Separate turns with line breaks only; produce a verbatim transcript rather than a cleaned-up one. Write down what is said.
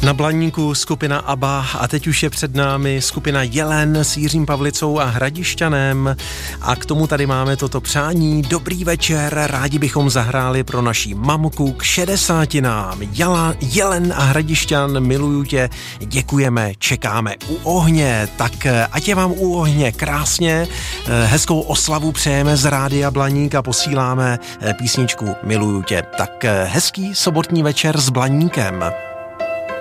Na Blaníku skupina ABBA a teď už je před námi skupina Jelen s Jiřím Pavlicou a Hradišťanem a k tomu tady máme toto přání. Dobrý večer, rádi bychom zahráli pro naší mamku k šedesátinám. Jela, Jelen a Hradišťan, miluju tě, děkujeme, čekáme u ohně. Tak ať je vám u ohně krásně, hezkou oslavu přejeme z Rádia Blaník a posíláme písničku Miluju tě. Tak hezký sobotní večer s Blaníkem.